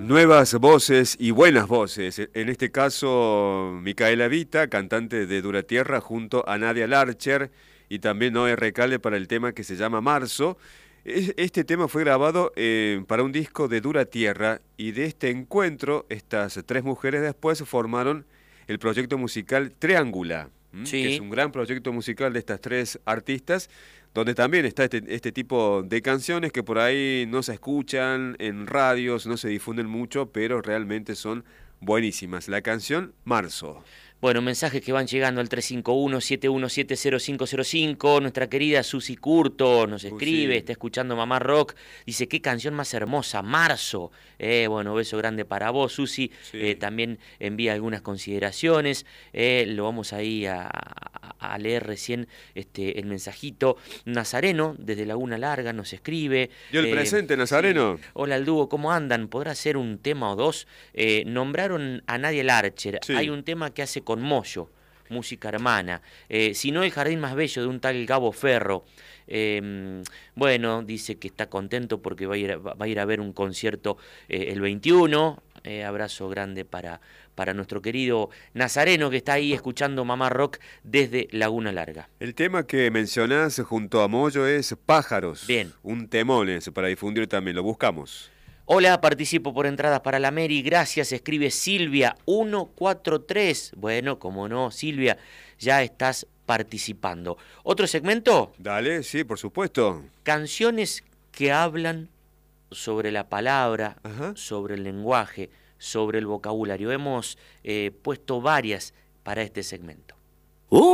Nuevas voces y buenas voces. En este caso, Micaela Vita, cantante de Dura Tierra, junto a Nadia Larcher y también Noé Recalde para el tema que se llama Marzo. Este tema fue grabado para un disco de Dura Tierra y de este encuentro, estas tres mujeres después formaron el proyecto musical Triángula, que es Sí. un gran proyecto musical de estas tres artistas, donde también está este tipo de canciones que por ahí no se escuchan en radios, no se difunden mucho, pero realmente son buenísimas. La canción Marzo. Bueno, mensajes que van llegando al 351-717-0505. Nuestra querida Susi Curto nos escribe, Sí. está escuchando Mamá Rock. Dice, qué canción más hermosa, Marzo. Bueno, beso grande para vos, Susi. Sí. También envía algunas consideraciones. Lo vamos ahí a leer recién el mensajito. Nazareno, desde Laguna Larga, nos escribe. ¿Dio el presente, Sí. Nazareno? Hola, al dúo, ¿cómo andan? ¿Podrá ser un tema o dos? Nombraron a Nadia Larcher. Sí. Hay un tema que hace con Moyo, música hermana. Si no, el jardín más bello de un tal Gabo Ferro. Bueno, dice que está contento porque va a ir a ver un concierto el 21. Abrazo grande para nuestro querido Nazareno, que está ahí escuchando Mamá Rock desde Laguna Larga. El tema que mencionás junto a Moyo es Pájaros. Bien. Un temón ese para difundir también, lo buscamos. Hola, participo por entradas para la Mary, gracias, escribe Silvia 143. Bueno, como no, Silvia, ya estás participando. ¿Otro segmento? Dale, sí, por supuesto. Canciones que hablan sobre la palabra, Ajá. sobre el lenguaje, sobre el vocabulario. Hemos puesto varias para este segmento.